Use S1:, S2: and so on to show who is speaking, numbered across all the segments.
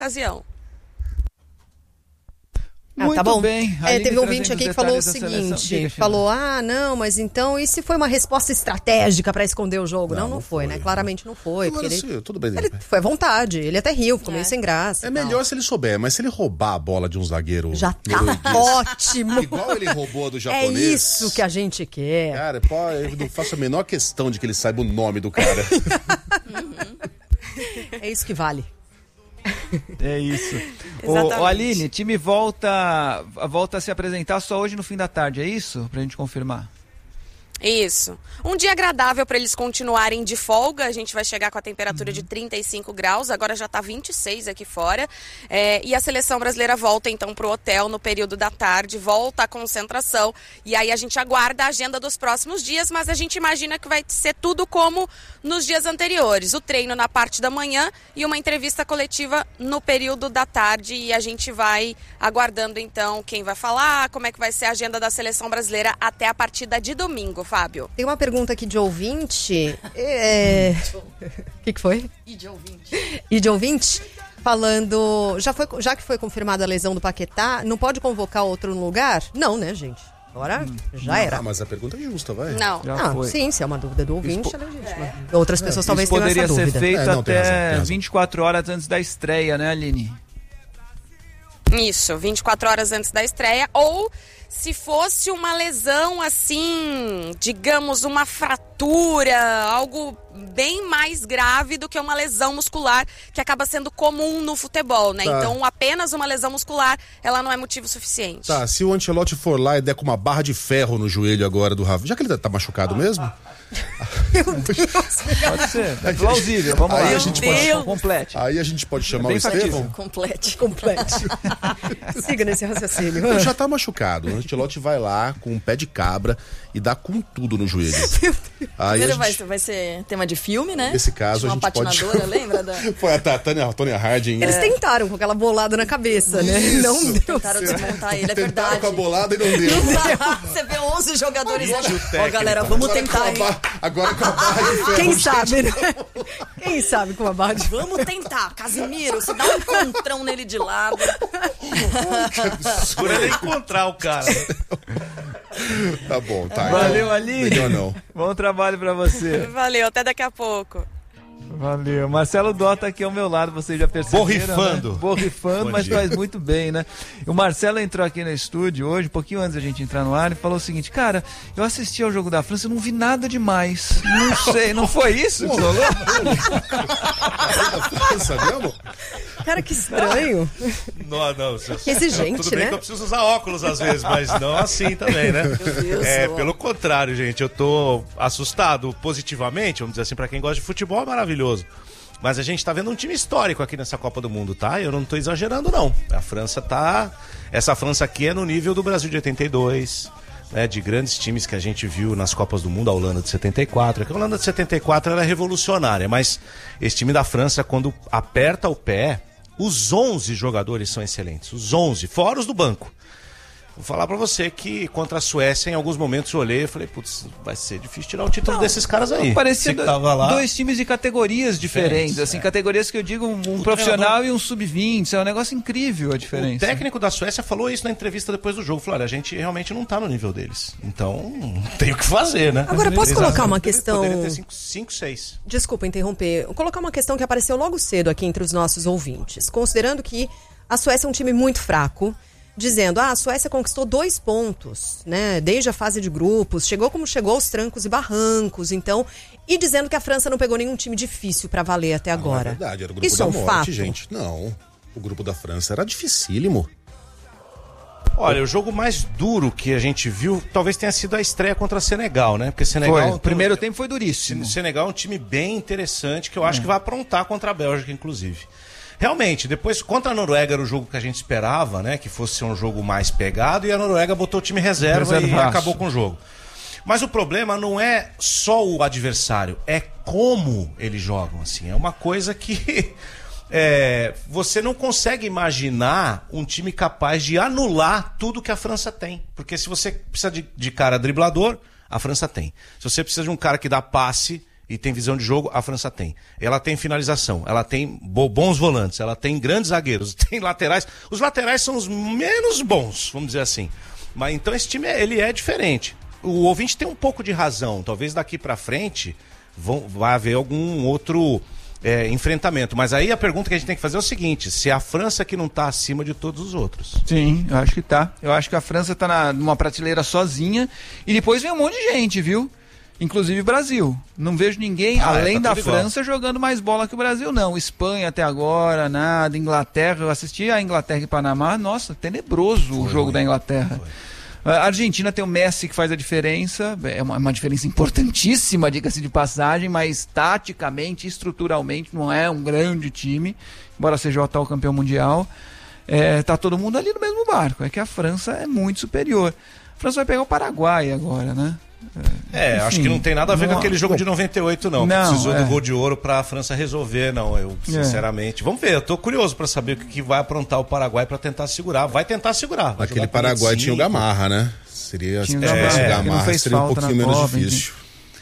S1: ocasião.
S2: Muito
S3: tá bom.
S2: bem.
S3: Teve um ouvinte aqui que falou o seguinte, falou, não, mas então, e se foi uma resposta estratégica pra esconder o jogo? Não foi, né? Claramente não foi.
S4: Agora, tudo bem.
S3: Ele foi à vontade, ele até riu, ficou meio sem graça.
S4: É melhor se ele souber, mas se ele roubar a bola de um zagueiro...
S3: Já tá ótimo.
S4: Igual ele roubou a do japonês...
S3: É isso que a gente quer.
S4: Cara, eu não faço a menor questão de que ele saiba o nome do cara.
S3: É isso que vale.
S2: É isso. Ô, Aline, time volta a se apresentar só hoje no fim da tarde, é isso? Pra gente confirmar.
S1: Isso. Um dia agradável para eles continuarem de folga. A gente vai chegar com a temperatura de 35 graus. Agora já está 26 aqui fora. E a seleção brasileira volta então para o hotel no período da tarde. Volta a concentração. E aí a gente aguarda a agenda dos próximos dias. Mas a gente imagina que vai ser tudo como nos dias anteriores. O treino na parte da manhã e uma entrevista coletiva no período da tarde. E a gente vai aguardando então quem vai falar, como é que vai ser a agenda da seleção brasileira até a partida de domingo. Fábio.
S3: Tem uma pergunta aqui de ouvinte. O que foi? E de ouvinte? Falando, já que foi confirmada a lesão do Paquetá, não pode convocar outro no lugar? Não, né, gente? Agora já era.
S4: Mas a pergunta é justa, vai.
S1: Não.
S3: Sim, se é uma dúvida do ouvinte, é legítima. Outras pessoas talvez tenham essa dúvida.
S2: Poderia ser feito até 24 horas antes da estreia, né, Aline?
S1: Isso, 24 horas antes da estreia, ou se fosse uma lesão assim, digamos, uma fratura, algo bem mais grave do que uma lesão muscular, que acaba sendo comum no futebol, né? Tá. Então, apenas uma lesão muscular, ela não é motivo suficiente.
S4: Tá, se o Ancelotti for lá e der com uma barra de ferro no joelho agora do Rafa, já que ele tá machucado mesmo?
S3: Meu Deus.
S2: Pode ser, é plausível, vamos lá.
S4: Aí a gente pode chamar o Estevão?
S3: Complete. Siga nesse raciocínio.
S4: Ele já tá machucado, o Ancelotti vai lá com um pé de cabra e dá com tudo no joelho. Aí
S5: vai ser tema de filme, né?
S4: Nesse caso,
S5: uma
S4: a gente pode...
S5: patinadora, lembra?
S4: Foi a Tônia Harding.
S3: Eles tentaram com aquela bolada na cabeça, né?
S4: Isso.
S3: Não deu.
S5: Tentaram desmontar ele, é verdade.
S4: Tentaram com a bolada e não deu.
S5: Você vê 11 jogadores ali. Galera, vamos tentar, hein?
S4: Agora com a barra de ferro.
S3: Quem sabe, né? Quem sabe com a barra de ferro.
S5: Vamos tentar, Casimiro, você dá um encontrão nele de lado.
S6: Por ele encontrar o cara.
S4: Tá bom, tá.
S2: Valeu, Aline.
S4: Melhor não.
S2: Bom trabalho pra você.
S1: Valeu, até daqui a pouco.
S2: Valeu. Marcelo Dota aqui ao meu lado, vocês já perceberam.
S6: Borrifando.
S2: Né? Borrifando, mas faz muito bem, né? O Marcelo entrou aqui no estúdio hoje, um pouquinho antes da gente entrar no ar, e falou o seguinte: cara, eu assisti ao jogo da França, eu não vi nada demais. Não sei, não foi isso que falou?
S4: França mesmo?
S3: Cara, que estranho.
S6: Não.
S3: Exigente,
S6: tudo bem,
S3: né?
S6: que eu preciso usar óculos às vezes, mas não assim também, né? Pelo contrário, gente, eu tô assustado positivamente, vamos dizer assim, pra quem gosta de futebol é maravilhoso. Mas a gente tá vendo um time histórico aqui nessa Copa do Mundo, tá? Eu não tô exagerando, não. A França tá... Essa França aqui é no nível do Brasil de 82... Né, de grandes times que a gente viu nas Copas do Mundo, a Holanda de 74. A Holanda de 74 era revolucionária, mas esse time da França, quando aperta o pé, os 11 jogadores são excelentes. Os 11, fora os do banco. Vou falar pra você que contra a Suécia, em alguns momentos eu olhei e falei, putz, vai ser difícil tirar o título desses caras aí.
S2: Parecia dois times de categorias diferentes, assim, categorias que eu digo, um profissional e um sub-20, é um negócio incrível a diferença.
S6: O técnico da Suécia falou isso na entrevista depois do jogo, falou, olha, a gente realmente não tá no nível deles, então não tem o que fazer, né?
S3: Agora, posso colocar uma questão...
S6: Poderia ter 5, 6.
S3: Desculpa interromper, vou colocar uma questão que apareceu logo cedo aqui entre os nossos ouvintes, considerando que a Suécia é um time muito fraco, dizendo, a Suécia conquistou 2 pontos, né, desde a fase de grupos, chegou como chegou aos trancos e barrancos, então, e dizendo que a França não pegou nenhum time difícil pra valer até agora.
S4: Não é verdade, era o grupo
S3: Isso
S4: da
S3: é um
S4: morte,
S3: fato?
S4: gente. Não, o grupo da França era dificílimo.
S6: Olha, o jogo mais duro que a gente viu talvez tenha sido a estreia contra a Senegal, né? Porque Senegal...
S2: O primeiro tempo foi duríssimo.
S6: Senegal é um time bem interessante que eu acho que vai aprontar contra a Bélgica, inclusive. Realmente, depois, contra a Noruega era o jogo que a gente esperava, né? Que fosse um jogo mais pegado, e a Noruega botou o time reserva e acabou com o jogo. Mas o problema não é só o adversário, é como eles jogam, assim. É uma coisa que você não consegue imaginar um time capaz de anular tudo que a França tem. Porque se você precisa de cara driblador, a França tem. Se você precisa de um cara que dá passe, e tem visão de jogo, a França tem. Ela tem finalização, ela tem bons volantes, ela tem grandes zagueiros, tem laterais. Os laterais são os menos bons, vamos dizer assim. Mas então esse time ele é diferente. O ouvinte tem um pouco de razão. Talvez daqui pra frente vai haver algum outro enfrentamento. Mas aí a pergunta que a gente tem que fazer é o seguinte: se a França que não tá acima de todos os outros.
S2: Sim, eu acho que tá. Eu acho que a França tá numa prateleira sozinha. E depois vem um monte de gente, viu? Inclusive o Brasil. Não vejo ninguém, além da França, jogando mais bola que o Brasil, não. Espanha até agora, nada. Inglaterra, eu assisti a Inglaterra e Panamá. Nossa, tenebroso o jogo da Inglaterra. A Argentina tem o Messi que faz a diferença, é uma diferença importantíssima, diga-se de passagem, mas taticamente, estruturalmente não é um grande time, embora seja o atual campeão mundial. Tá todo mundo ali no mesmo barco, é que a França é muito superior. A França vai pegar o Paraguai agora, né?
S6: Enfim, acho que não tem nada a ver com aquele jogo de 98, não. Precisou do gol de ouro pra França resolver, não. Eu, sinceramente. Vamos ver, eu tô curioso pra saber o que vai aprontar o Paraguai pra tentar segurar. Vai tentar segurar.
S4: Aquele Paraguai tinha o Gamarra, né? Seria se o Gamarra seria um pouquinho menos difícil.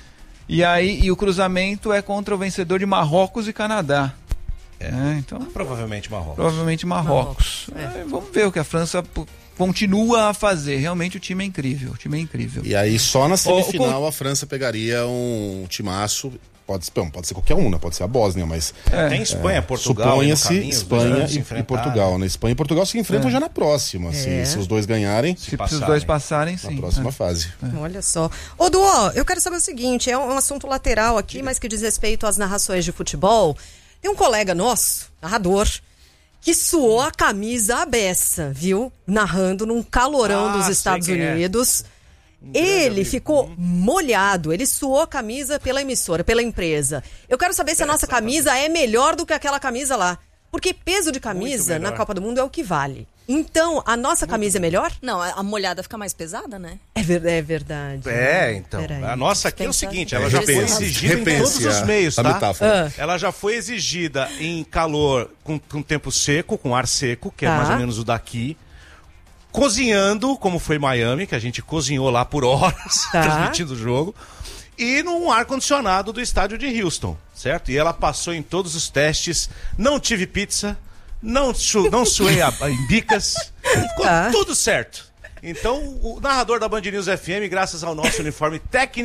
S2: E o cruzamento é contra o vencedor de Marrocos e Canadá. Então,
S6: provavelmente Marrocos.
S2: Provavelmente Marrocos. Vamos ver o que a França continua a fazer. Realmente o time é incrível.
S4: E aí só na semifinal a França pegaria um timaço. Pode ser qualquer um, né? Pode ser a Bósnia, mas...
S6: Tem Espanha, Portugal.
S4: Suponha-se Espanha e Portugal. Né? Espanha e Portugal se enfrentam já na próxima. Se os dois ganharem.
S2: Se os dois passarem, sim.
S4: Na próxima fase.
S3: Olha só. Ô, Duó, eu quero saber o seguinte. É um assunto lateral aqui, mas que diz respeito às narrações de futebol. Tem um colega nosso, narrador, que suou a camisa à beça, viu? Narrando num calorão dos Estados Unidos. Ele ficou molhado, ele suou a camisa pela emissora, pela empresa. Eu quero saber se a nossa camisa é melhor do que aquela camisa lá. Porque peso de camisa na Copa do Mundo é o que vale. Então, a nossa camisa é melhor?
S5: Não, a molhada fica mais pesada, né?
S3: É verdade.
S6: Então. A nossa aqui é o seguinte, ela já foi exigida em todos os meios, tá? Ela já foi exigida em calor com tempo seco, com ar seco, que é mais ou menos o daqui. Cozinhando, como foi Miami, que a gente cozinhou lá por horas, transmitindo o jogo. E num ar-condicionado do estádio de Houston, certo? E ela passou em todos os testes, não tive pizza, não suei em bicas, ficou tudo certo. Então, o narrador da Band News FM, graças ao nosso uniforme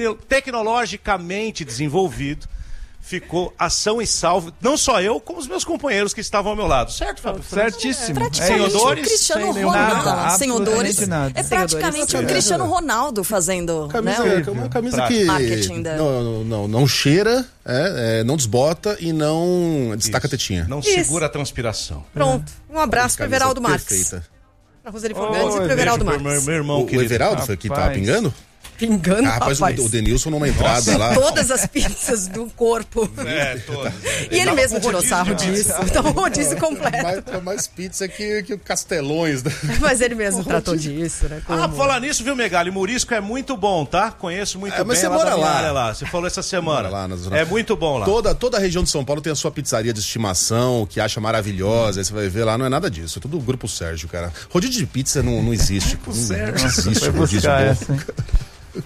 S6: tecnologicamente desenvolvido, ficou ação e salvo, não só eu, como os meus companheiros que estavam ao meu lado. Certo, Fábio?
S2: Certíssimo.
S5: Sem odores, Cristiano Ronaldo. Sem odores.
S2: Nada.
S5: É praticamente um Cristiano Ronaldo fazendo.
S4: Uma camisa que não cheira, não desbota e não destaca a tetinha.
S6: Não segura a transpiração.
S3: Pronto. Um abraço para Everaldo Marques.
S4: Perfeita.
S3: Para Roseli Forgantes e para Everaldo Marques.
S6: Meu irmão,
S4: o Everaldo foi que tava pingando?
S3: Pingando,
S4: rapaz. O Denilson numa entrada lá.
S3: Todas as pizzas do corpo.
S6: Todas.
S3: E ele mesmo tirou sarro disso. Então, rodízio completo.
S4: Mais pizza que o Castelões.
S3: Mas ele mesmo tratou disso, né?
S6: Pra falar nisso, viu, Megali? Murisco é muito bom, tá? Conheço muito bem.
S4: Mas você mora lá.
S6: Você falou essa semana.
S4: Lá na zona...
S6: É muito bom lá.
S4: Toda a região de São Paulo tem a sua pizzaria de estimação, que acha maravilhosa. Aí você vai ver lá, não é nada disso. É tudo o Grupo Sérgio, cara. Rodízio de pizza não existe. Não existe rodízio bom.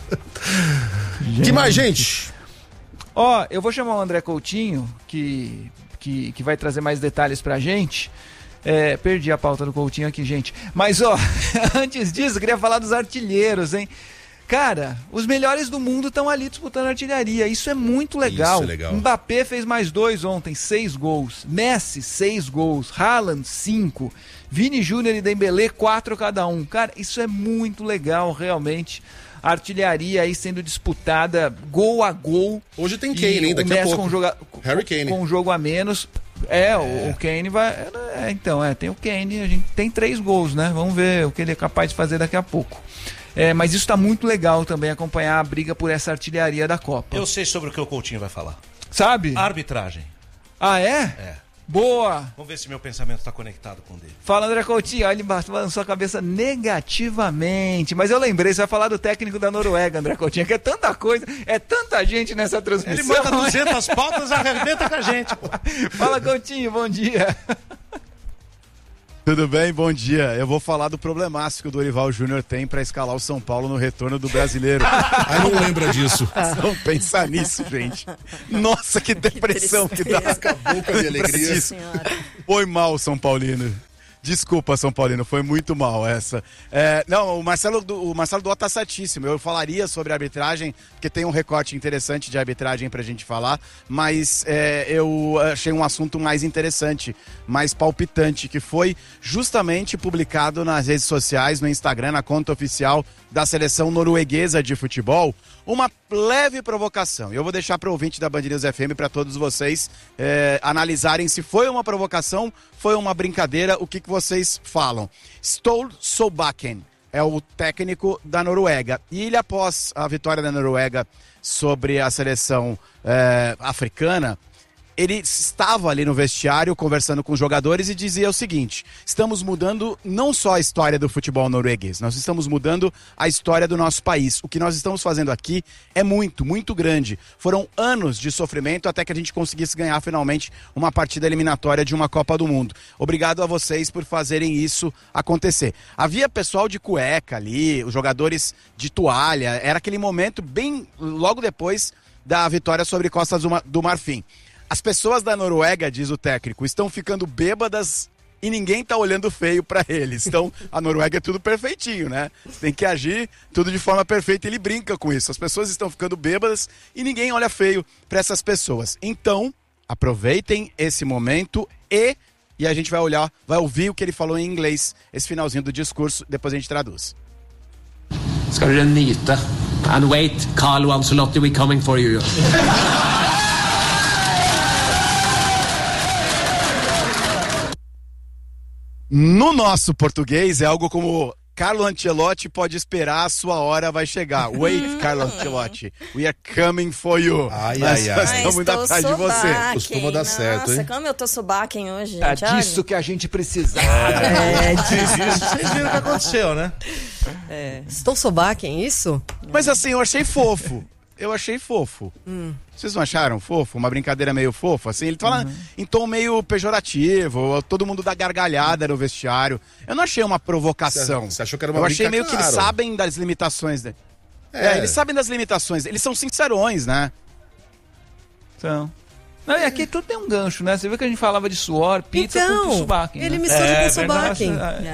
S4: Que mais, gente?
S2: Eu vou chamar o André Coutinho, que vai trazer mais detalhes pra gente. Perdi a pauta do Coutinho aqui, gente. Mas, antes disso, eu queria falar dos artilheiros, hein? Cara, os melhores do mundo estão ali disputando artilharia. Isso é muito legal. Mbappé fez mais 2 ontem, 6 gols. Messi, 6 gols. Haaland, 5. Vini Júnior e Dembélé, 4 cada um. Cara, isso é muito legal, realmente. A artilharia aí sendo disputada gol a gol.
S4: Hoje tem Kane, hein? Daqui a pouco.
S2: Harry Kane. Com um jogo a menos. O Kane vai... tem o Kane. A gente tem 3 gols, né? Vamos ver o que ele é capaz de fazer daqui a pouco. Mas isso tá muito legal também, acompanhar a briga por essa artilharia da Copa.
S6: Eu sei sobre o que o Coutinho vai falar.
S2: Sabe?
S6: Arbitragem.
S2: Ah, é?
S6: É.
S2: Boa!
S6: Vamos ver se meu pensamento está conectado com o dele.
S2: Fala, André Coutinho. Olha, ele balançou a cabeça negativamente. Mas eu lembrei, você vai falar do técnico da Noruega, André Coutinho, que é tanta coisa, é tanta gente nessa transmissão.
S6: Ele manda 200 pautas e arrebenta com a gente. Pô.
S2: Fala, Coutinho, bom dia.
S7: Tudo bem? Bom dia. Eu vou falar do problemático que o Dorival Júnior tem para escalar o São Paulo no retorno do Brasileiro.
S4: Aí não lembra disso.
S7: Não pensa nisso, gente. Nossa, que depressão que dá.
S4: Acabou com a minha alegria.
S7: Foi mal, São Paulino. Desculpa, São Paulino, foi muito mal essa. Não, o Marcelo Duó tá certíssimo. Eu falaria sobre a arbitragem, porque tem um recorte interessante de arbitragem pra gente falar, mas eu achei um assunto mais interessante, mais palpitante, que foi justamente publicado nas redes sociais, no Instagram, na conta oficial da seleção norueguesa de futebol, uma leve provocação. Eu vou deixar para o ouvinte da Band News FM, para todos vocês analisarem se foi uma provocação, foi uma brincadeira, o que vocês falam. Ståle Solbakken é o técnico da Noruega. E ele, após a vitória da Noruega sobre a seleção africana, ele estava ali no vestiário conversando com os jogadores e dizia o seguinte: estamos mudando não só a história do futebol norueguês, nós estamos mudando a história do nosso país. O que nós estamos fazendo aqui é muito, muito grande. Foram anos de sofrimento até que a gente conseguisse ganhar finalmente uma partida eliminatória de uma Copa do Mundo. Obrigado a vocês por fazerem isso acontecer. Havia pessoal de cueca ali, os jogadores de toalha, era aquele momento bem logo depois da vitória sobre Costa do Marfim. As pessoas da Noruega, diz o técnico, estão ficando bêbadas e ninguém tá olhando feio pra eles. Então, a Noruega é tudo perfeitinho, né? Tem que agir tudo de forma perfeita. Ele brinca com isso. As pessoas estão ficando bêbadas e ninguém olha feio pra essas pessoas. Então, aproveitem esse momento e a gente vai ouvir o que ele falou em inglês, esse finalzinho do discurso, depois a gente traduz.
S8: Skal dere nyte and wait, Carlo Ancelotti, we coming for you.
S7: No nosso português é algo como: Carlo Ancelotti pode esperar, a sua hora vai chegar. Wait, Carlo Ancelotti, we are coming for you.
S4: Nós
S7: estamos muito atrás de você.
S4: Costuma dar certo, hein?
S5: Nossa, como eu tô Solbakken hoje,
S2: É
S5: gente.
S2: disso que a gente precisava.
S6: Vocês viram o que aconteceu, né?
S3: Estou Solbakken, isso?
S7: Mas assim, eu achei fofo. Vocês não acharam fofo? Uma brincadeira meio fofa, assim? Ele fala em tom meio pejorativo, todo mundo dá gargalhada no vestiário. Eu não achei uma provocação.
S4: Você achou que era uma
S7: Eu achei meio
S4: brincadeira?
S7: que eles sabem das limitações dele. Eles sabem das limitações. Eles são sincerões, né?
S2: Então. Não, e aqui tudo tem um gancho, né? Você viu que a gente falava de suor, pizza com Solbakken.
S3: Ele
S2: né?
S3: mistura com Solbakken.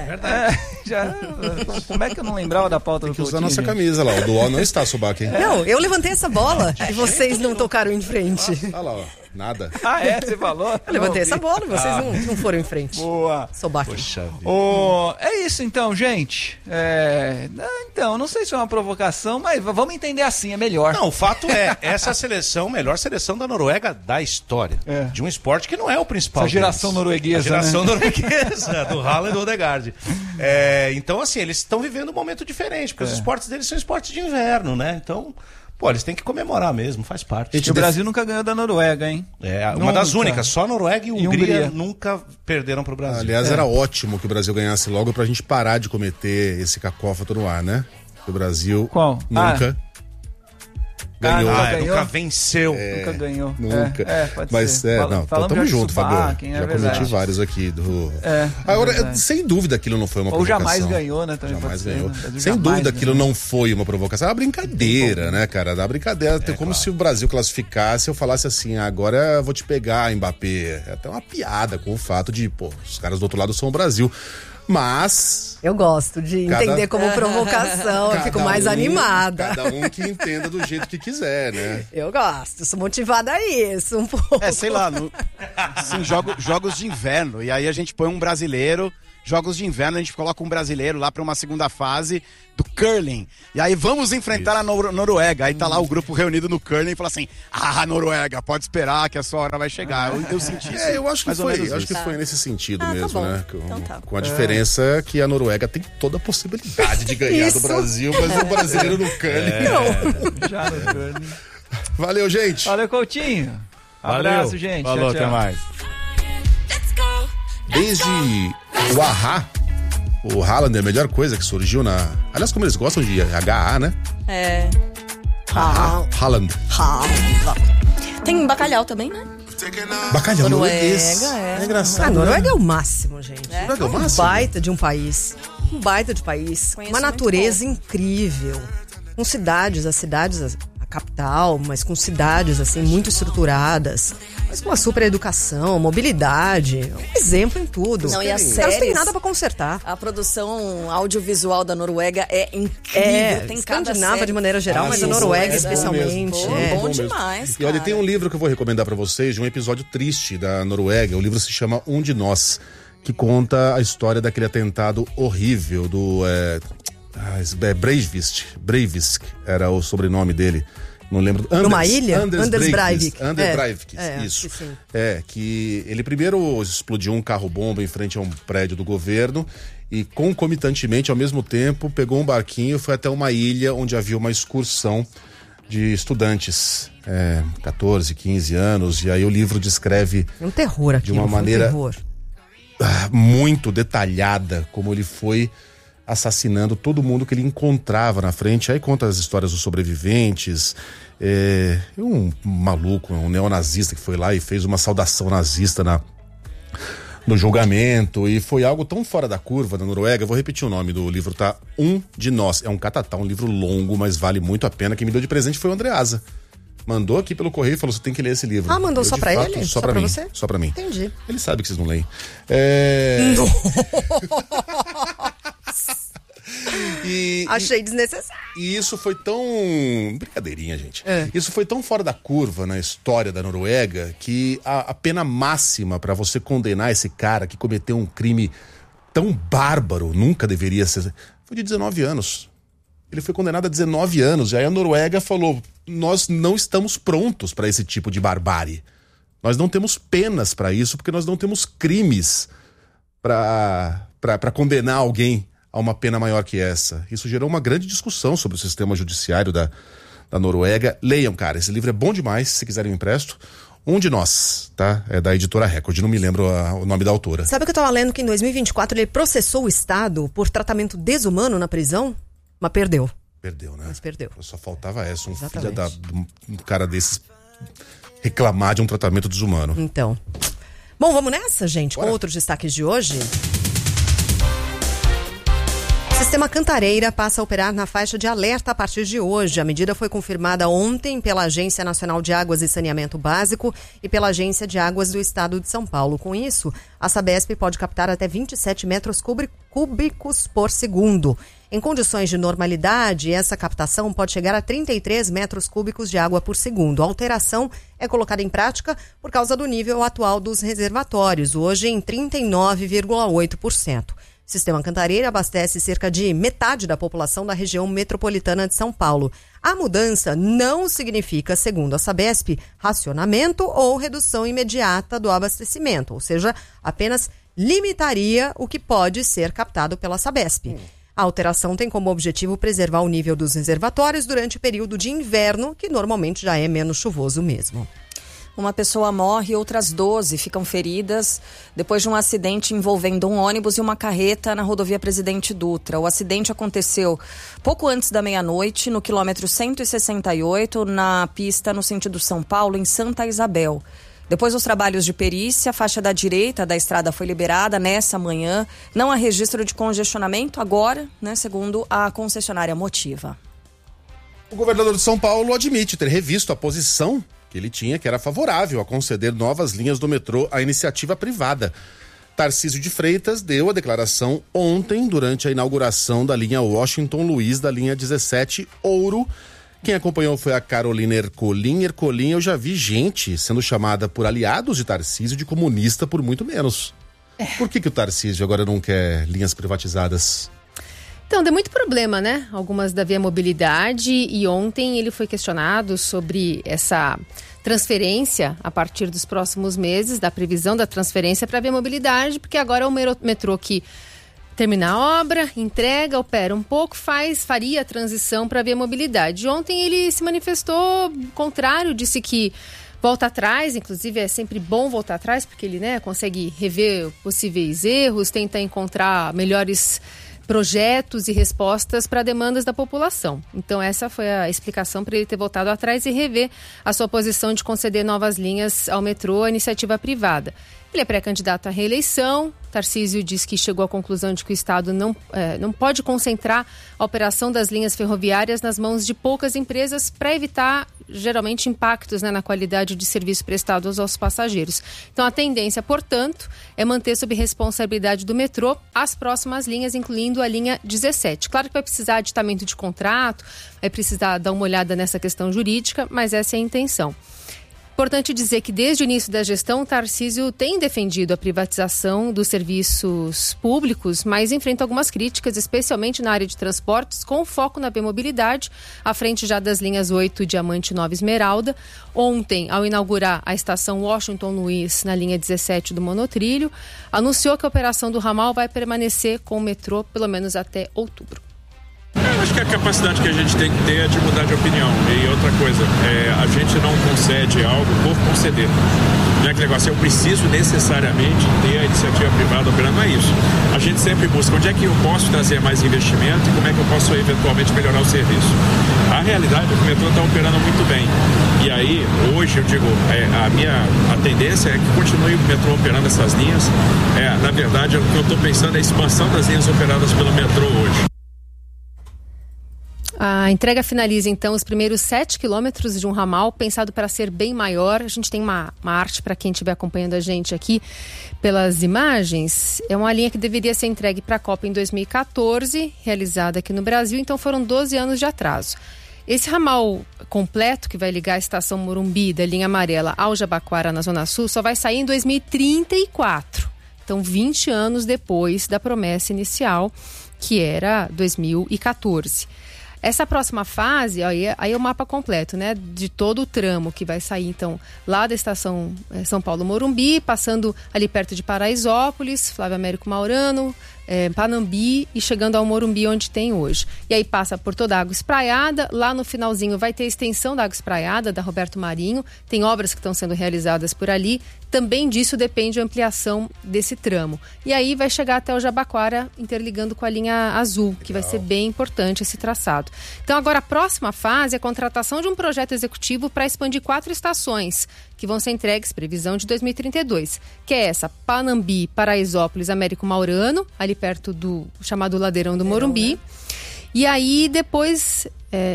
S2: Como é que eu não lembrava da pauta do
S4: Tem que usar
S2: Coutinho,
S4: nossa
S2: gente?
S4: camisa lá. O Duó não está Solbakken.
S3: Não, eu levantei essa bola e vocês não tocaram em frente.
S4: Olha lá, ó. Nada.
S2: Você falou?
S3: Eu levantei essa bola e vocês não foram em frente.
S2: Boa.
S3: Solbakken.
S2: É isso então, gente. Então, não sei se é uma provocação, mas vamos entender assim, é melhor.
S6: Não, o fato é, essa é a seleção, melhor seleção da Noruega da história. De um esporte que não é o principal.
S2: Essa geração
S6: deles.
S2: norueguesa,
S6: A geração
S2: né?
S6: norueguesa, do Haaland e do Odegaard. Então, assim, eles estão vivendo um momento diferente, porque os esportes deles são esportes de inverno, né? Então, eles têm que comemorar mesmo, faz parte.
S2: O Brasil nunca ganhou da Noruega, hein?
S6: Uma das únicas, só a Noruega e Hungria nunca perderam pro Brasil.
S4: Aliás, era ótimo que o Brasil ganhasse logo pra gente parar de cometer esse cacófato no ar, né? O Brasil nunca ganhou.
S6: Nunca venceu.
S2: Nunca ganhou.
S4: Nunca.
S2: Pode
S4: Mas
S2: ser.
S4: tamo junto,
S2: Solbakken,
S4: Fabio. Já cometi vários aqui. Agora, sem dúvida aquilo não foi uma provocação.
S2: Ou jamais ganhou, né? Também
S4: jamais
S2: pode
S4: ganhou.
S2: ser, né?
S4: Sem dúvida aquilo não foi uma provocação. É uma brincadeira, né, cara? Da brincadeira. Como se o Brasil classificasse, eu falasse assim: agora eu vou te pegar, Mbappé. É até uma piada com o fato de, os caras do outro lado são o Brasil. Mas...
S3: eu gosto de entender como provocação, eu fico mais animada.
S4: Cada um que entenda do jeito que quiser, né?
S3: Eu gosto, sou motivada a isso um pouco.
S7: Sei lá, jogos de inverno, e aí a gente põe um brasileiro, jogos de inverno, a gente coloca um brasileiro lá pra uma segunda fase do curling, e aí vamos enfrentar a Noruega, aí tá lá o grupo reunido no curling e fala assim: Noruega, pode esperar que a sua hora vai chegar. Eu senti isso.
S4: Eu acho que foi nesse sentido mesmo,
S5: tá
S4: né?
S5: Então tá.
S4: Com a diferença que a Noruega tem toda a possibilidade de ganhar do Brasil, mas o brasileiro no curling.
S2: Já no curling.
S4: Valeu, gente.
S2: Valeu, Coutinho. Abraço, gente.
S7: Falou,
S2: tchau.
S7: até mais.
S4: Desde o Ahá, o Haaland é a melhor coisa que surgiu na... Aliás, como eles gostam de HA, né? Haaland.
S5: Tem bacalhau também, né?
S4: Bacalhau norueguês.
S5: É
S4: engraçado.
S3: A Noruega é o máximo, gente.
S4: Noruega é o
S3: Um
S4: máximo?
S3: baita de um país. Um baita de país.
S5: Conheço
S3: Uma
S5: muito
S3: natureza incrível. Com cidades, a capital, mas com cidades assim muito estruturadas, mas com uma super educação, mobilidade, um exemplo em tudo.
S5: Não, e as
S3: Os caras não têm
S5: séries?
S3: nada pra consertar.
S5: A produção audiovisual da Noruega é incrível. Tem cada
S3: escandinava
S5: série.
S3: de maneira geral, mas a
S4: sim,
S3: Noruega
S4: é bom
S3: especialmente.
S4: mesmo.
S3: é.
S5: Bom
S4: mesmo.
S5: demais,
S4: E olha,
S5: cara.
S4: tem um livro que eu vou recomendar pra vocês de um episódio triste da Noruega. O livro se chama Um de Nós, que conta a história daquele atentado horrível do Breivik era o sobrenome dele. Não lembro.
S3: Numa ilha?
S4: Anders
S3: Breivik.
S4: Breivik,
S3: É,
S4: isso.
S3: sim.
S4: Que ele primeiro explodiu um carro-bomba em frente a um prédio do governo e concomitantemente, ao mesmo tempo, pegou um barquinho e foi até uma ilha onde havia uma excursão de estudantes, 14, 15 anos, e aí o livro descreve
S3: É um terror aqui.
S4: de uma maneira
S3: Um terror.
S4: muito detalhada como ele foi assassinando todo mundo que ele encontrava na frente. Aí conta as histórias dos sobreviventes, um maluco, um neonazista que foi lá e fez uma saudação nazista no julgamento, e foi algo tão fora da curva da Noruega. Eu vou repetir o nome do livro, tá? Um de Nós. É um catatá, um livro longo, mas vale muito a pena. Quem me deu de presente foi o Andreasa. Mandou aqui pelo correio e falou: você tem que ler esse livro.
S3: Ah, mandou
S4: Eu,
S3: só
S4: de
S3: pra
S4: fato,
S3: ele?
S4: Só pra mim.
S3: você?
S4: Só pra mim.
S3: Entendi.
S4: Ele sabe que vocês não leem.
S3: Achei desnecessário.
S4: E isso foi tão... Brincadeirinha, gente. Isso foi tão fora da curva na história da Noruega que a pena máxima pra você condenar esse cara que cometeu um crime tão bárbaro, nunca deveria ser... Foi de 19 anos. Ele foi condenado a 19 anos. E aí a Noruega falou: nós não estamos prontos pra esse tipo de barbárie. Nós não temos penas pra isso, porque nós não temos crimes pra condenar alguém a uma pena maior que essa. Isso gerou uma grande discussão sobre o sistema judiciário da Noruega. Leiam, cara, esse livro é bom demais. Se quiserem eu empresto. Um de Nós, tá? É da editora Record, não me lembro o nome da autora.
S3: Sabe que eu tava lendo que em 2024 ele processou o Estado por tratamento desumano na prisão? Mas perdeu.
S4: Perdeu, né?
S3: Mas perdeu.
S4: Só faltava essa,
S3: Exatamente.
S4: um cara desses reclamar de um tratamento desumano.
S3: Então. Bom, vamos nessa, gente,
S4: Bora.
S3: com outros destaques de hoje. O Sistema Cantareira passa a operar na faixa de alerta a partir de hoje. A medida foi confirmada ontem pela Agência Nacional de Águas e Saneamento Básico e pela Agência de Águas do Estado de São Paulo. Com isso, a Sabesp pode captar até 27 metros cúbicos por segundo. Em condições de normalidade, essa captação pode chegar a 33 metros cúbicos de água por segundo. A alteração é colocada em prática por causa do nível atual dos reservatórios, hoje em 39,8%. O Sistema Cantareira abastece cerca de metade da população da região metropolitana de São Paulo. A mudança não significa, segundo a Sabesp, racionamento ou redução imediata do abastecimento, ou seja, apenas limitaria o que pode ser captado pela Sabesp. A alteração tem como objetivo preservar o nível dos reservatórios durante o período de inverno, que normalmente já é menos chuvoso mesmo.
S5: Uma pessoa morre e outras 12 ficam feridas depois de um acidente envolvendo um ônibus e uma carreta na rodovia Presidente Dutra. O acidente aconteceu pouco antes da meia-noite, no quilômetro 168, na pista no sentido São Paulo, em Santa Isabel. Depois dos trabalhos de perícia, a faixa da direita da estrada foi liberada nessa manhã. Não há registro de congestionamento agora, né, segundo a concessionária Motiva.
S4: O governador de São Paulo admite ter revisto a posição que ele tinha, que era favorável a conceder novas linhas do metrô à iniciativa privada. Tarcísio de Freitas deu a declaração ontem, durante a inauguração da linha Washington Luiz, da linha 17 Ouro. Quem acompanhou foi a Carolina Ercolim. Ercolim, eu já vi gente sendo chamada por aliados de Tarcísio de comunista por muito menos. Por que o Tarcísio agora não quer linhas privatizadas?
S9: Então, deu muito problema, né? Algumas da Via Mobilidade, e ontem ele foi questionado sobre essa transferência a partir dos próximos meses, da previsão da transferência para a Via Mobilidade, porque agora é o metrô que termina a obra, entrega, opera um pouco, faria a transição para a Via Mobilidade. Ontem ele se manifestou contrário, disse que volta atrás, inclusive é sempre bom voltar atrás, porque ele, né, consegue rever possíveis erros, tenta encontrar melhores projetos e respostas para demandas da população. Então essa foi a explicação para ele ter voltado atrás e rever a sua posição de conceder novas linhas ao metrô à iniciativa privada. Ele é pré-candidato à reeleição. Tarcísio diz que chegou à conclusão de que o Estado não pode concentrar a operação das linhas ferroviárias nas mãos de poucas empresas para evitar, geralmente, impactos, né, na qualidade de serviço prestado aos passageiros. Então, a tendência, portanto, é manter sob responsabilidade do metrô as próximas linhas, incluindo a linha 17. Claro que vai precisar de aditamento de contrato, vai precisar dar uma olhada nessa questão jurídica, mas essa é a intenção. Importante dizer que desde o início da gestão, Tarcísio tem defendido a privatização dos serviços públicos, mas enfrenta algumas críticas, especialmente na área de transportes, com foco na B-Mobilidade, à frente já das linhas 8, Diamante e 9 Esmeralda. Ontem, ao inaugurar a estação Washington Luiz, na linha 17 do monotrilho, anunciou que a operação do ramal vai permanecer com o metrô pelo menos até outubro.
S10: Eu acho que a capacidade que a gente tem que ter é de mudar de opinião. E outra coisa, a gente não concede algo por conceder. Não é aquele negócio, eu preciso necessariamente ter a iniciativa privada operando, não é isso. A gente sempre busca onde é que eu posso trazer mais investimento e como é que eu posso eventualmente melhorar o serviço. A realidade é que o metrô está operando muito bem. E aí, hoje, eu digo, a tendência é que continue o metrô operando essas linhas. Na verdade, o que eu estou pensando é a expansão das linhas operadas pelo metrô hoje.
S9: A entrega finaliza, então, os primeiros 7 quilômetros de um ramal, pensado para ser bem maior. A gente tem uma arte para quem estiver acompanhando a gente aqui pelas imagens. É uma linha que deveria ser entregue para a Copa em 2014, realizada aqui no Brasil, então foram 12 anos de atraso. Esse ramal completo, que vai ligar a estação Morumbi da linha amarela ao Jabaquara, na Zona Sul, só vai sair em 2034. Então, 20 anos depois da promessa inicial, que era 2014. Essa próxima fase, aí é o mapa completo, né? De todo o tramo que vai sair, então, lá da estação São Paulo Morumbi, passando ali perto de Paraisópolis, Flávio Américo Maurano, Panambi e chegando ao Morumbi, onde tem hoje. E aí passa por toda a Água Espraiada, lá no finalzinho vai ter a extensão da Água Espraiada, da Roberto Marinho, tem obras que estão sendo realizadas por ali, também disso depende a ampliação desse tramo. E aí vai chegar até o Jabaquara, interligando com a linha azul, que vai ser bem importante esse traçado. Então agora a próxima fase é a contratação de um projeto executivo para expandir 4 estações, que vão ser entregues, previsão de 2032, que é essa, Panambi, Paraisópolis, Américo Maurano, ali perto do chamado Ladeirão do Morumbi. Né? E aí depois,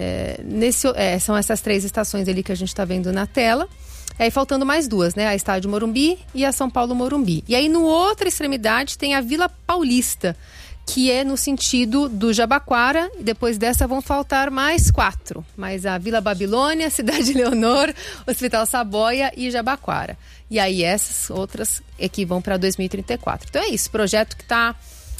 S9: são essas 3 estações ali que a gente está vendo na tela. Aí faltando mais 2, né? A Estádio Morumbi e a São Paulo Morumbi. E aí no outra extremidade tem a Vila Paulista, que é no sentido do Jabaquara, e depois dessa vão faltar mais 4. Mais a Vila Babilônia, Cidade Leonor, Hospital Saboia e Jabaquara. E aí essas outras é que vão para 2034. Então é isso, projeto que está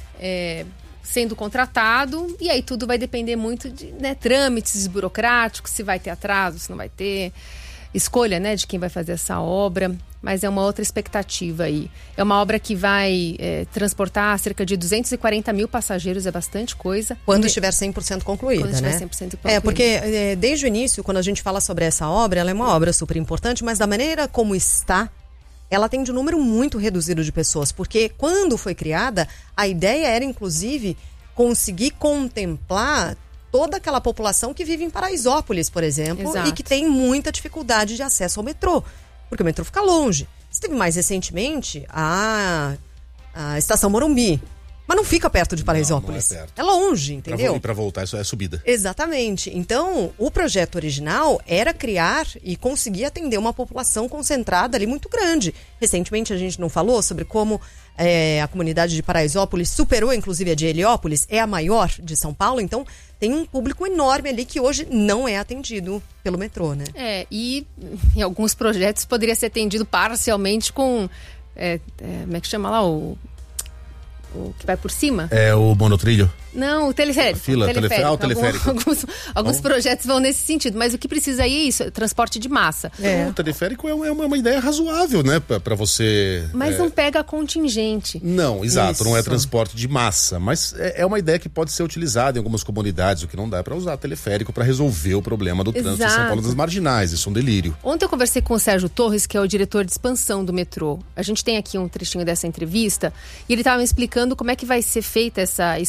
S9: sendo contratado, e aí tudo vai depender muito de trâmites burocráticos, se vai ter atraso, se não vai ter, escolha, né, de quem vai fazer essa obra. Mas é uma outra expectativa aí. É uma obra que vai transportar cerca de 240 mil passageiros, é bastante coisa.
S3: Quando estiver 100% concluída,
S9: quando
S3: né?
S9: estiver 100% concluída.
S3: Porque desde o início, quando a gente fala sobre essa obra, ela é uma obra super importante, mas da maneira como está, ela atende um número muito reduzido de pessoas. Porque quando foi criada, a ideia era, inclusive, conseguir contemplar toda aquela população que vive em Paraisópolis, por exemplo,
S9: Exato.
S3: E que tem muita dificuldade de acesso ao metrô. Porque o metrô fica longe. Você teve mais recentemente a estação Morumbi. Mas não fica perto de Paraisópolis.
S4: Não é perto.
S3: É longe, entendeu?
S4: E para voltar, isso é subida.
S3: Exatamente. Então, o projeto original era criar e conseguir atender uma população concentrada ali muito grande. Recentemente a gente não falou sobre como a comunidade de Paraisópolis superou, inclusive, a de Heliópolis. É a maior de São Paulo, então tem um público enorme ali que hoje não é atendido pelo metrô, né?
S9: E em alguns projetos poderia ser atendido parcialmente com... como é que chama lá? O que vai por cima?
S4: É o monotrilho?
S9: Não, o teleférico.
S4: O teleférico.
S9: Alguns projetos vão nesse sentido, mas o que precisa aí é isso, transporte de massa.
S4: O teleférico é uma ideia razoável, né, para você...
S9: Mas não pega contingente.
S4: Não, exato,
S3: Isso.
S4: não é transporte de massa, mas é uma ideia que pode ser utilizada em algumas comunidades, o que não dá para usar teleférico para resolver o problema do trânsito em São Paulo das Marginais, isso é um delírio.
S9: Ontem eu conversei com o Sérgio Torres, que é o diretor de expansão do metrô. A gente tem aqui um trechinho dessa entrevista, e ele estava me explicando como é que vai ser feita essa expansão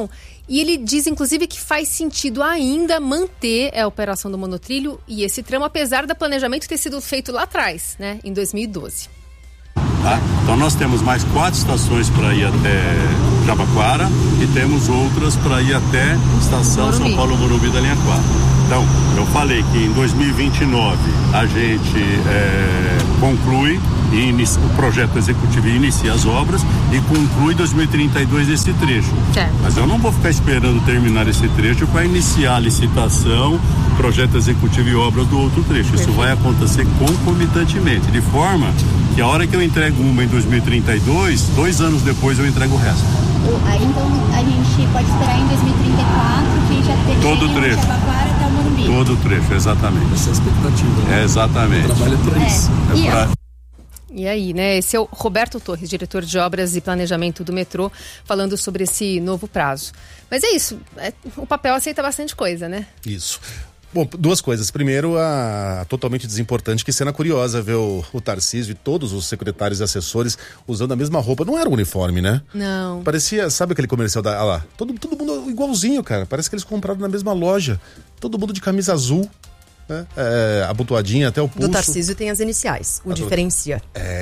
S9: operação. E ele diz, inclusive, que faz sentido ainda manter a operação do monotrilho e esse tramo, apesar do planejamento ter sido feito lá atrás, né, em 2012.
S11: Tá? Então nós temos mais 4 estações para ir até Jabaquara e temos outras para ir até Estação
S9: Morumbi.
S11: São Paulo Morumbi da linha 4. Então, eu falei que em 2029 a gente conclui o projeto executivo e inicia as obras e conclui em 2032 esse trecho. Mas eu não vou ficar esperando terminar esse trecho para iniciar a licitação, projeto executivo e obras do outro trecho. Isso vai acontecer concomitantemente, de forma que a hora que eu entrego uma em 2032, 2 anos depois eu entrego o resto.
S12: Então a gente pode esperar em 2034 que já tenha
S11: todo o trecho.
S12: Jabaquara até o Morumbi.
S11: Todo o trecho, exatamente. Essa é a expectativa. Né? Exatamente. O trabalho é para isso.
S9: E aí, né? Esse é o Roberto Torres, diretor de obras e planejamento do metrô, falando sobre esse novo prazo. Mas é isso, o papel aceita bastante coisa, né?
S4: Isso. Bom, 2 coisas. Primeiro, a totalmente desimportante, que cena curiosa ver o Tarcísio e todos os secretários e assessores usando a mesma roupa. Não era um uniforme, né?
S9: Não.
S4: Parecia, sabe aquele comercial da... Ah lá, todo mundo igualzinho, cara. Parece que eles compraram na mesma loja. Todo mundo de camisa azul, né? Abotoadinha até o pulso.
S3: Do Tarcísio tem as iniciais, o diferencia.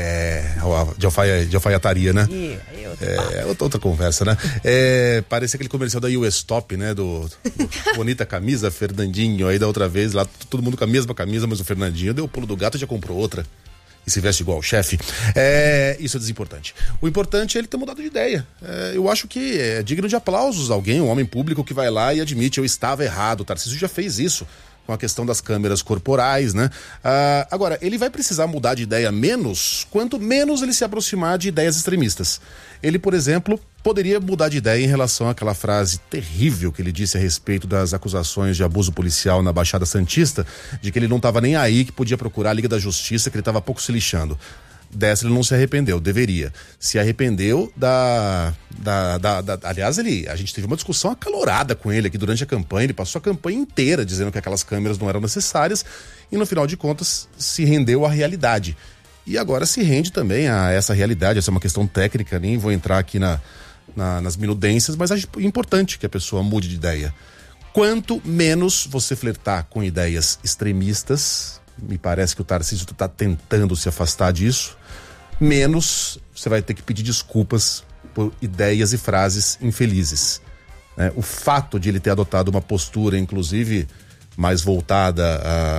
S4: De alfaiataria, né?
S3: É
S4: outra conversa, né? Parece aquele comercial da US Top, né? Do bonita camisa, Fernandinho. Aí da outra vez, lá todo mundo com a mesma camisa, mas o Fernandinho deu o pulo do gato e já comprou outra. E se veste igual o chefe. Isso é desimportante. O importante é ele ter mudado de ideia. Eu acho que é digno de aplausos alguém, um homem público que vai lá e admite: eu estava errado. O Tarcísio já fez isso com a questão das câmeras corporais, né? Agora, ele vai precisar mudar de ideia quanto menos ele se aproximar de ideias extremistas. Ele, por exemplo, poderia mudar de ideia em relação àquela frase terrível que ele disse a respeito das acusações de abuso policial na Baixada Santista, de que ele não estava nem aí, que podia procurar a Liga da Justiça, que ele estava pouco se lixando. Dessa ele não se arrependeu, deveria. Se arrependeu aliás, a gente teve uma discussão acalorada com ele aqui durante a campanha. Ele passou a campanha inteira dizendo que aquelas câmeras não eram necessárias e no final de contas se rendeu à realidade. E agora se rende também a essa realidade. Essa é uma questão técnica, nem vou entrar aqui nas minudências, mas acho importante que a pessoa mude de ideia. Quanto menos você flertar com ideias extremistas, me parece que o Tarcísio está tentando se afastar disso, menos você vai ter que pedir desculpas por ideias e frases infelizes. O fato de ele ter adotado uma postura, inclusive, mais voltada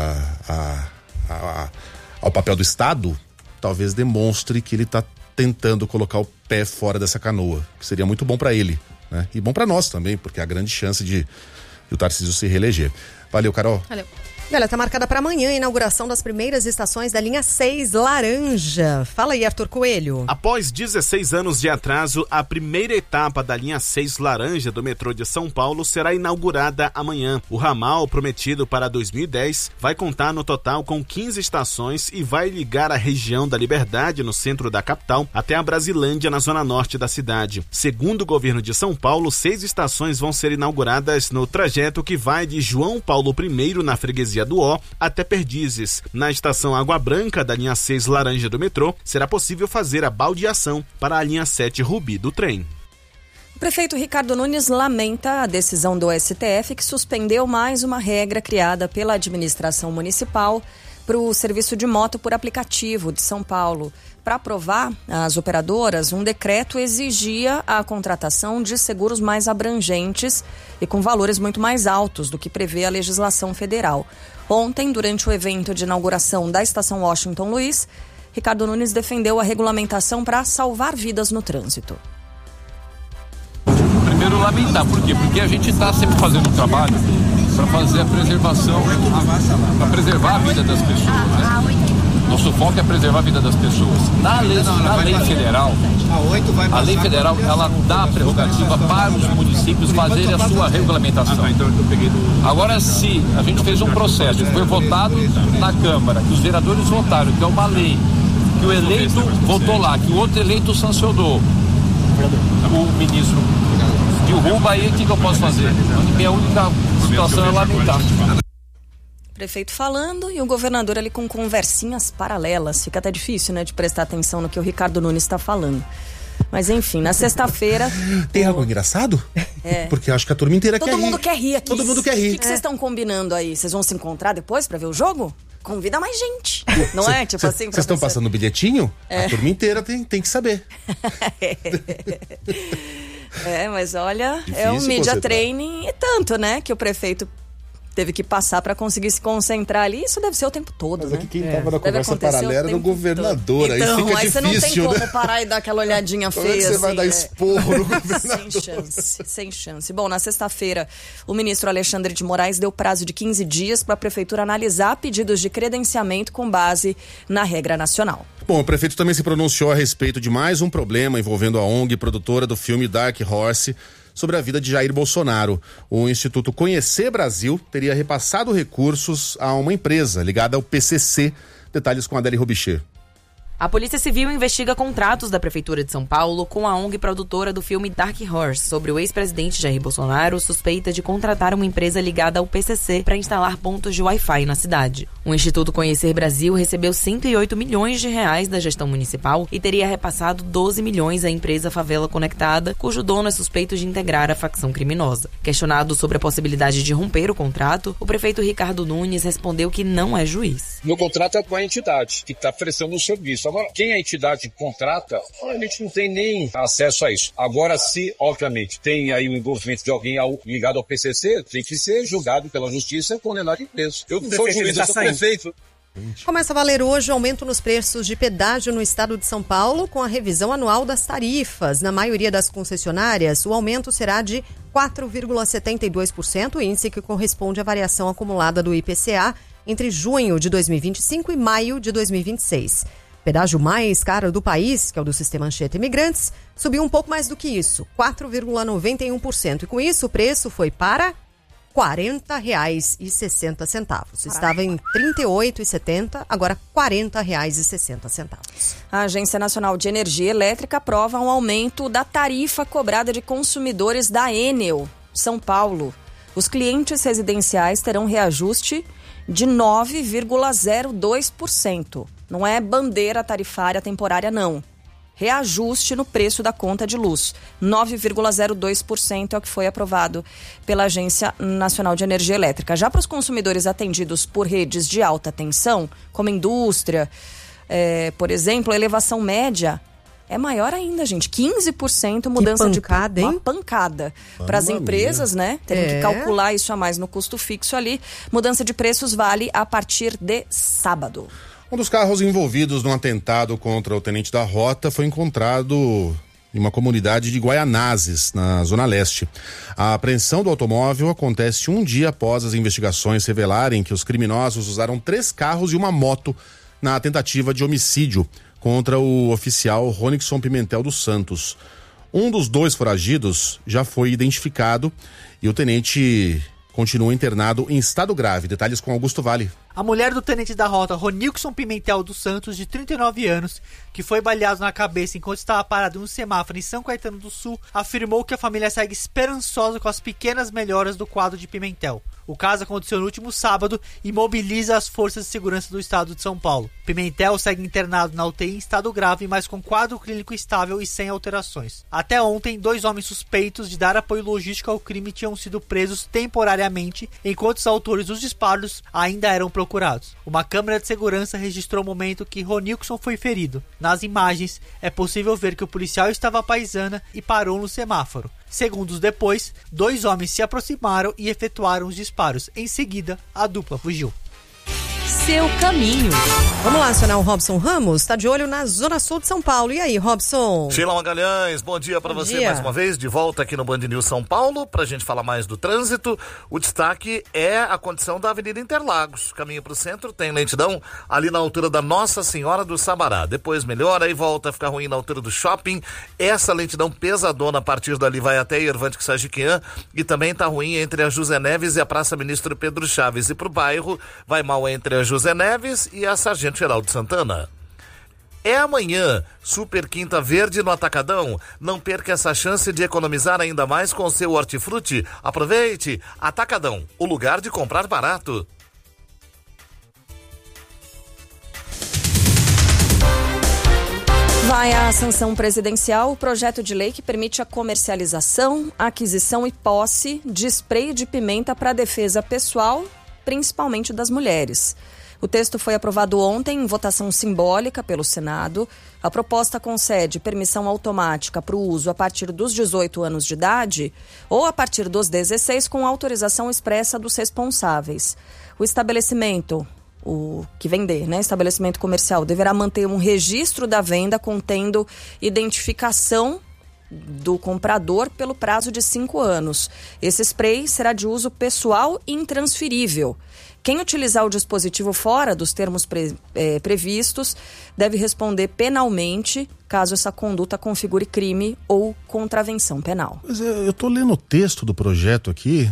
S4: ao papel do Estado, talvez demonstre que ele está tentando colocar o pé fora dessa canoa, que seria muito bom para ele, né? E bom para nós também, porque há grande chance de o Tarcísio se reeleger. Valeu, Carol.
S9: Valeu.
S3: E olha, tá marcada para amanhã a inauguração das primeiras estações da linha 6 Laranja. Fala aí, Arthur Coelho.
S13: Após 16 anos de atraso, a primeira etapa da linha 6 Laranja do metrô de São Paulo será inaugurada amanhã. O ramal, prometido para 2010, vai contar no total com 15 estações e vai ligar a região da Liberdade, no centro da capital, até a Brasilândia, na zona norte da cidade. Segundo o governo de São Paulo, 6 estações vão ser inauguradas no trajeto que vai de João Paulo I, na freguesia do Ó, até Perdizes. Na estação Água Branca da linha 6 Laranja do metrô, será possível fazer a baldeação para a linha 7 Rubi do trem.
S5: O prefeito Ricardo Nunes lamenta a decisão do STF, que suspendeu mais uma regra criada pela administração municipal para o serviço de moto por aplicativo de São Paulo. Para aprovar as operadoras, um decreto exigia a contratação de seguros mais abrangentes e com valores muito mais altos do que prevê a legislação federal. Ontem, durante o evento de inauguração da estação Washington Luiz, Ricardo Nunes defendeu a regulamentação para salvar vidas no trânsito.
S14: Primeiro, lamentar. Por quê? Porque a gente está sempre fazendo um trabalho para fazer a preservação, para preservar a vida das pessoas, né? Nosso foco é preservar a vida das pessoas. Na lei federal, a lei federal, ela dá a prerrogativa para os municípios fazerem a sua regulamentação. Agora, se a gente fez um processo que foi votado na Câmara, que os vereadores votaram, que é uma lei, que o eleito votou lá, que o outro eleito sancionou, o ministro derruba, aí o que eu posso fazer? Minha única situação é lamentar.
S5: Prefeito falando e o governador ali com conversinhas paralelas. Fica até difícil, né, de prestar atenção no que o Ricardo Nunes está falando. Mas enfim, na sexta-feira...
S4: Tem algo engraçado?
S5: É.
S4: Porque acho que a turma inteira quer rir.
S5: Todo mundo quer rir aqui.
S4: Todo mundo quer rir.
S5: O que vocês estão combinando aí? Vocês vão se encontrar depois pra ver o jogo? Convida mais gente. Não é? Tipo assim.
S4: Vocês estão passando o bilhetinho? A turma inteira tem que saber.
S5: Mas olha,
S4: Difícil
S5: é um media
S4: concentrar.
S5: training e tanto, né? Que o prefeito teve que passar pra conseguir se concentrar ali. Isso deve ser o tempo todo, né?
S4: Quem tava na
S5: Deve
S4: conversa
S5: acontecer
S4: paralela era o governador.
S5: Então,
S4: aí fica
S5: aí você não
S4: difícil,
S5: tem como
S4: né?
S5: parar e dar aquela olhadinha
S4: Como é que
S5: feia.
S4: você vai
S5: assim,
S4: dar esporro no
S5: governador? Sem chance. Bom, na sexta-feira, o ministro Alexandre de Moraes deu prazo de 15 dias para a prefeitura analisar pedidos de credenciamento com base na regra nacional.
S4: Bom, o prefeito também se pronunciou a respeito de mais um problema envolvendo a ONG produtora do filme Dark Horse sobre a vida de Jair Bolsonaro. O Instituto Conhecer Brasil teria repassado recursos a uma empresa ligada ao PCC. Detalhes com a Adélie Robicher.
S15: A Polícia Civil investiga contratos da Prefeitura de São Paulo com a ONG produtora do filme Dark Horse sobre o ex-presidente Jair Bolsonaro, suspeita de contratar uma empresa ligada ao PCC para instalar pontos de Wi-Fi na cidade. O Instituto Conhecer Brasil recebeu 108 milhões de reais da gestão municipal e teria repassado 12 milhões à empresa Favela Conectada, cujo dono é suspeito de integrar a facção criminosa. Questionado sobre a possibilidade de romper o contrato, o prefeito Ricardo Nunes respondeu que não é juiz.
S16: Meu contrato é com a entidade que está oferecendo o serviço. Agora, quem a entidade contrata, a gente não tem nem acesso a isso. Agora, se, obviamente, tem aí o envolvimento de alguém ligado ao PCC, tem que ser julgado pela justiça e condenado em preso. Eu não sou juiz, eu sou prefeito.
S3: Começa a valer hoje o aumento nos preços de pedágio no estado de São Paulo, com a revisão anual das tarifas. Na maioria das concessionárias, o aumento será de 4,72%, índice que corresponde à variação acumulada do IPCA entre junho de 2025 e maio de 2026. O pedágio mais caro do país, que é o do Sistema Anchieta Imigrantes, subiu um pouco mais do que isso, 4,91%. E com isso, o preço foi para R$ 40,60. Estava em R$ 38,70, agora R$ 40,60.
S5: A Agência Nacional de Energia Elétrica aprova um aumento da tarifa cobrada de consumidores da Enel, São Paulo. Os clientes residenciais terão reajuste de 9,02%. Não é bandeira tarifária temporária, não. Reajuste no preço da conta de luz. 9,02% é o que foi aprovado pela Agência Nacional de Energia Elétrica. Já para os consumidores atendidos por redes de alta tensão, como indústria, por exemplo, a elevação média é maior ainda, gente. 15% mudança de uma pancada. Para as empresas, né? Terem que calcular isso a mais no custo fixo ali. Mudança de preços vale a partir de sábado.
S4: Um dos carros envolvidos num atentado contra o tenente da Rota foi encontrado em uma comunidade de Guaianazes, na Zona Leste. A apreensão do automóvel acontece um dia após as investigações revelarem que os criminosos usaram 3 carros e uma moto na tentativa de homicídio contra o oficial Ronixon Pimentel dos Santos. Um dos 2 foragidos já foi identificado e o tenente continua internado em estado grave. Detalhes com Augusto Vale.
S17: A mulher do tenente da Rota, Ronilson Pimentel dos Santos, de 39 anos, que foi baleado na cabeça enquanto estava parado em um semáforo em São Caetano do Sul, afirmou que a família segue esperançosa com as pequenas melhoras do quadro de Pimentel. O caso aconteceu no último sábado e mobiliza as forças de segurança do estado de São Paulo. Pimentel segue internado na UTI em estado grave, mas com quadro clínico estável e sem alterações. Até ontem, 2 homens suspeitos de dar apoio logístico ao crime tinham sido presos temporariamente, enquanto os autores dos disparos ainda eram procurados. Uma câmera de segurança registrou o momento que Ronilson foi ferido. Nas imagens, é possível ver que o policial estava à paisana e parou no semáforo. Segundos depois, 2 homens se aproximaram e efetuaram os disparos. Em seguida, a dupla fugiu.
S15: Seu caminho.
S3: Vamos lá acionar o Robson Ramos, está de olho na Zona Sul de São Paulo. E aí, Robson?
S18: Sheila Magalhães, bom dia para você mais uma vez, de volta aqui no Band News São Paulo, pra gente falar mais do trânsito. O destaque é a condição da Avenida Interlagos, caminho pro centro, tem lentidão ali na altura da Nossa Senhora do Sabará. Depois melhora e volta a ficar ruim na altura do shopping. Essa lentidão pesadona a partir dali vai até Irvante Sagiquian e também tá ruim entre a José Neves e a Praça Ministro Pedro Chaves. E pro bairro vai mal entre a José Neves e a Sargento Geraldo Santana. É amanhã, Super Quinta Verde no Atacadão. Não perca essa chance de economizar ainda mais com seu hortifruti. Aproveite! Atacadão, o lugar de comprar barato.
S5: Vai à sanção presidencial o projeto de lei que permite a comercialização, aquisição e posse de spray de pimenta para defesa pessoal, principalmente das mulheres. O texto foi aprovado ontem em votação simbólica pelo Senado. A proposta concede permissão automática para o uso a partir dos 18 anos de idade ou a partir dos 16 com autorização expressa dos responsáveis. O estabelecimento, o que vender, estabelecimento comercial, deverá manter um registro da venda contendo identificação do comprador pelo prazo de 5 anos. Esse spray será de uso pessoal e intransferível. Quem utilizar o dispositivo fora dos termos previstos deve responder penalmente caso essa conduta configure crime ou contravenção penal.
S4: Mas eu estou lendo o texto do projeto aqui,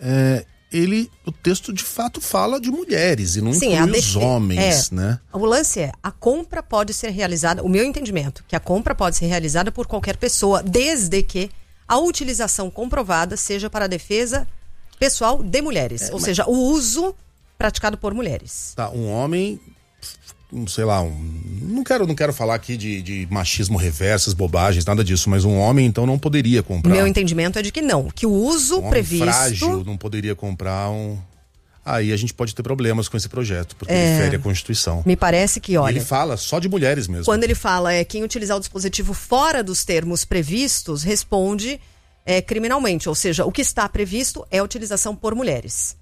S4: o texto de fato fala de mulheres e não inclui os homens, né?
S3: O lance a compra pode ser realizada, o meu entendimento, que a compra pode ser realizada por qualquer pessoa, desde que a utilização comprovada seja para a defesa pessoal de mulheres, ou seja, o uso praticado por mulheres.
S4: Tá, um homem, sei lá, não quero falar aqui de machismo reverso, bobagens, nada disso, mas um homem então não poderia comprar.
S3: Meu entendimento é de que não, que o uso previsto...
S4: Um frágil não poderia comprar Aí a gente pode ter problemas com esse projeto, porque ele fere a Constituição.
S3: Me parece que, olha...
S4: E ele fala só de mulheres mesmo.
S3: Quando ele fala quem utilizar o dispositivo fora dos termos previstos, responde criminalmente, ou seja, o que está previsto é a utilização por mulheres.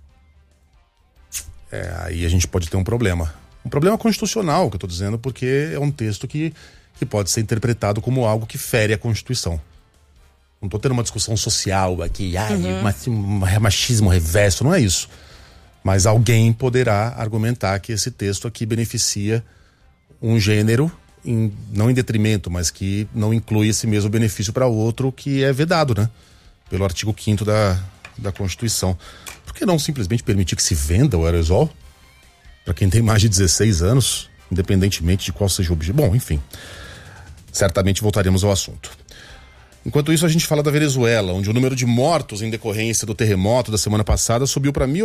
S4: Aí a gente pode ter um problema. Um problema constitucional, que eu estou dizendo, porque é um texto que pode ser interpretado como algo que fere a Constituição. Não estou tendo uma discussão social aqui, machismo reverso, não é isso. Mas alguém poderá argumentar que esse texto aqui beneficia um gênero, não em detrimento, mas que não inclui esse mesmo benefício para outro que é vedado, né? Pelo artigo 5º da Constituição. Por que não simplesmente permitir que se venda o aerosol para quem tem mais de 16 anos, independentemente de qual seja o objetivo? Bom, enfim, certamente voltaremos ao assunto. Enquanto isso, a gente fala da Venezuela, onde o número de mortos em decorrência do terremoto da semana passada subiu para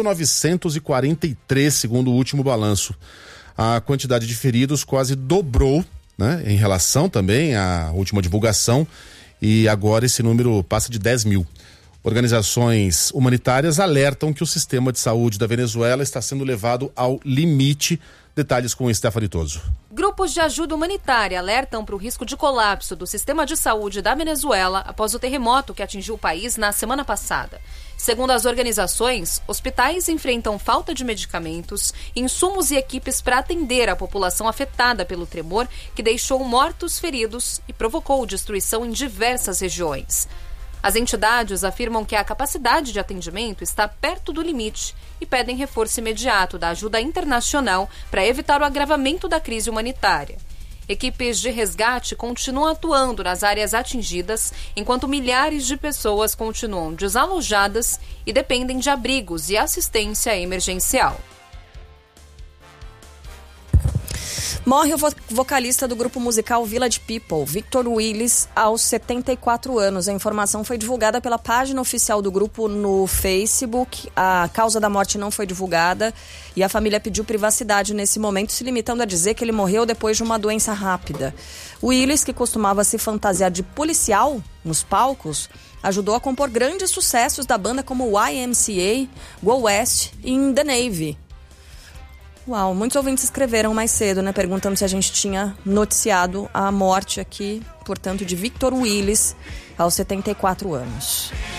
S4: 1.943, segundo o último balanço. A quantidade de feridos quase dobrou, né, em relação também à última divulgação, e agora esse número passa de 10 mil. Organizações humanitárias alertam que o sistema de saúde da Venezuela está sendo levado ao limite. Detalhes com Stephanie Toso.
S19: Grupos de ajuda humanitária alertam para o risco de colapso do sistema de saúde da Venezuela após o terremoto que atingiu o país na semana passada. Segundo as organizações, hospitais enfrentam falta de medicamentos, insumos e equipes para atender a população afetada pelo tremor que deixou mortos, feridos e provocou destruição em diversas regiões. As entidades afirmam que a capacidade de atendimento está perto do limite e pedem reforço imediato da ajuda internacional para evitar o agravamento da crise humanitária. Equipes de resgate continuam atuando nas áreas atingidas, enquanto milhares de pessoas continuam desalojadas e dependem de abrigos e assistência emergencial.
S5: Morre o vocalista do grupo musical Village People, Victor Willis, aos 74 anos. A informação foi divulgada pela página oficial do grupo no Facebook. A causa da morte não foi divulgada e a família pediu privacidade nesse momento, se limitando a dizer que ele morreu depois de uma doença rápida. Willis, que costumava se fantasiar de policial nos palcos, ajudou a compor grandes sucessos da banda como YMCA, Go West e In The Navy. Uau, muitos ouvintes escreveram mais cedo, né? Perguntando se a gente tinha noticiado a morte aqui, portanto, de Victor Willis, aos 74 anos.